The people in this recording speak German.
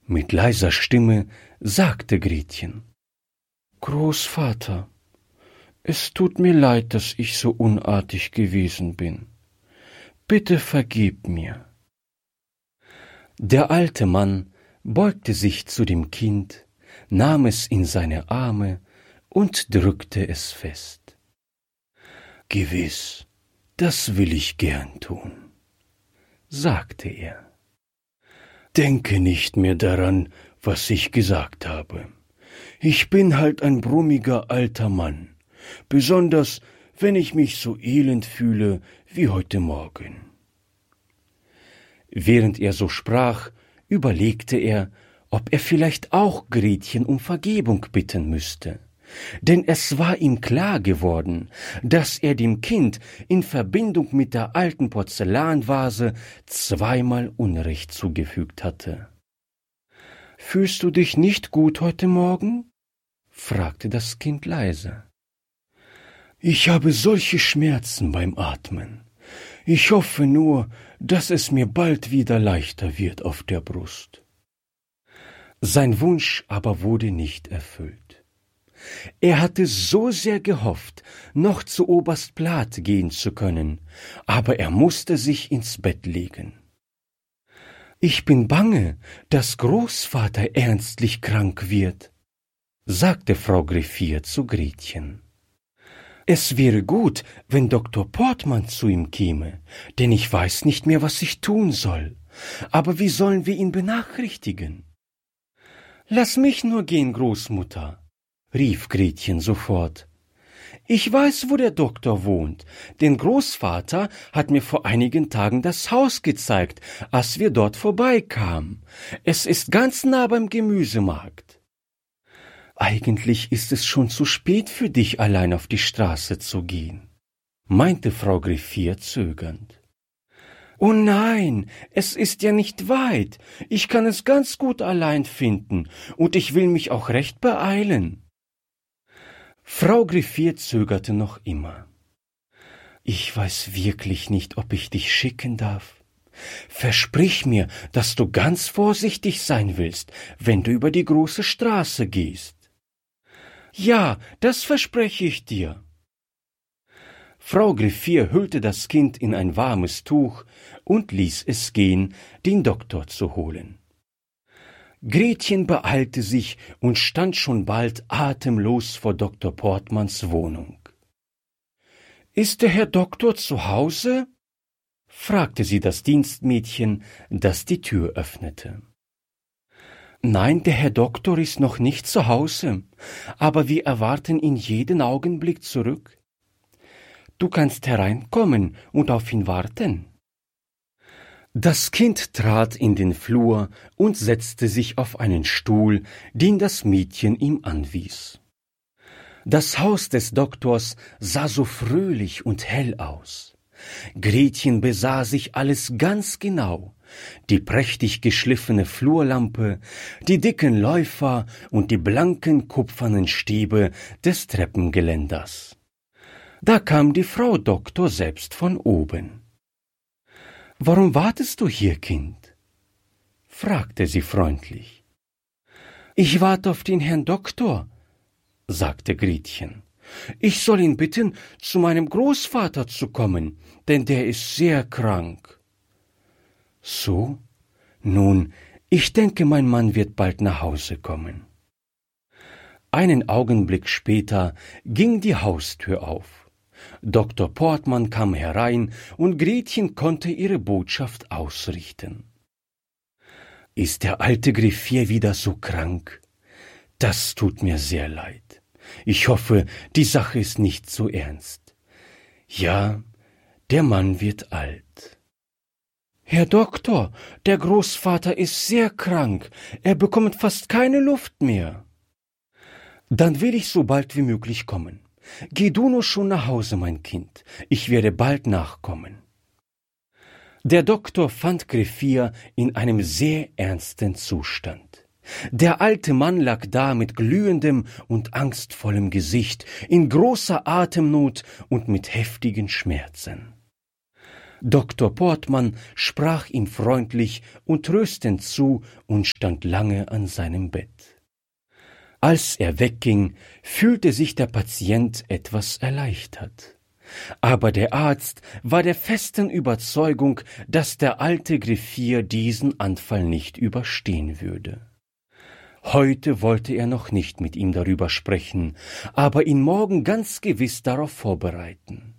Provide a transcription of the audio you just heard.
Mit leiser Stimme sagte Gretchen: »Großvater, es tut mir leid, dass ich so unartig gewesen bin. Bitte vergib mir.« Der alte Mann beugte sich zu dem Kind, nahm es in seine Arme und drückte es fest. »Gewiss, das will ich gern tun«, sagte er. »Denke nicht mehr daran, was ich gesagt habe. Ich bin halt ein brummiger alter Mann, besonders wenn ich mich so elend fühle wie heute Morgen.« Während er so sprach, überlegte er, ob er vielleicht auch Gretchen um Vergebung bitten müsste. Denn es war ihm klar geworden, dass er dem Kind in Verbindung mit der alten Porzellanvase zweimal Unrecht zugefügt hatte. »Fühlst du dich nicht gut heute Morgen?« fragte das Kind leise. »Ich habe solche Schmerzen beim Atmen. Ich hoffe nur, dass es mir bald wieder leichter wird auf der Brust.« Sein Wunsch aber wurde nicht erfüllt. Er hatte so sehr gehofft, noch zu Oberst Plath gehen zu können, aber er musste sich ins Bett legen. »Ich bin bange, dass Großvater ernstlich krank wird«, sagte Frau Greffier zu Gretchen. »Es wäre gut, wenn Dr. Portmann zu ihm käme, denn ich weiß nicht mehr, was ich tun soll. Aber wie sollen wir ihn benachrichtigen?« »Lass mich nur gehen, Großmutter«, rief Gretchen sofort. »Ich weiß, wo der Doktor wohnt, denn Großvater hat mir vor einigen Tagen das Haus gezeigt, als wir dort vorbeikamen. Es ist ganz nah beim Gemüsemarkt.« »Eigentlich ist es schon zu spät für dich, allein auf die Straße zu gehen«, meinte Frau Greffier zögernd. »Oh nein, es ist ja nicht weit. Ich kann es ganz gut allein finden, und ich will mich auch recht beeilen.« Frau Greffier zögerte noch immer. »Ich weiß wirklich nicht, ob ich dich schicken darf. Versprich mir, dass du ganz vorsichtig sein willst, wenn du über die große Straße gehst.« »Ja, das verspreche ich dir.« Frau Greffier hüllte das Kind in ein warmes Tuch und ließ es gehen, den Doktor zu holen. Gretchen beeilte sich und stand schon bald atemlos vor Dr. Portmanns Wohnung. »Ist der Herr Doktor zu Hause?« fragte sie das Dienstmädchen, das die Tür öffnete. »Nein, der Herr Doktor ist noch nicht zu Hause, aber wir erwarten ihn jeden Augenblick zurück. Du kannst hereinkommen und auf ihn warten.« Das Kind trat in den Flur und setzte sich auf einen Stuhl, den das Mädchen ihm anwies. Das Haus des Doktors sah so fröhlich und hell aus. Gretchen besah sich alles ganz genau: die prächtig geschliffene Flurlampe, die dicken Läufer und die blanken kupfernen Stäbe des Treppengeländers. Da kam die Frau Doktor selbst von oben. »Warum wartest du hier, Kind?« fragte sie freundlich. »Ich warte auf den Herrn Doktor«, sagte Gretchen. »Ich soll ihn bitten, zu meinem Großvater zu kommen, denn der ist sehr krank.« »So? Nun, ich denke, mein Mann wird bald nach Hause kommen.« Einen Augenblick später ging die Haustür auf. Dr. Portmann kam herein und Gretchen konnte ihre Botschaft ausrichten. »Ist der alte Greffier wieder so krank? Das tut mir sehr leid. Ich hoffe, die Sache ist nicht so ernst. Ja, der Mann wird alt.« »Herr Doktor, der Großvater ist sehr krank. Er bekommt fast keine Luft mehr.« »Dann will ich so bald wie möglich kommen. Geh du nur schon nach Hause, mein Kind. Ich werde bald nachkommen.« Der Doktor fand Greffier in einem sehr ernsten Zustand. Der alte Mann lag da mit glühendem und angstvollem Gesicht, in großer Atemnot und mit heftigen Schmerzen. Dr. Portmann sprach ihm freundlich und tröstend zu und stand lange an seinem Bett. Als er wegging, fühlte sich der Patient etwas erleichtert. Aber der Arzt war der festen Überzeugung, dass der alte Griffier diesen Anfall nicht überstehen würde. Heute wollte er noch nicht mit ihm darüber sprechen, aber ihn morgen ganz gewiss darauf vorbereiten.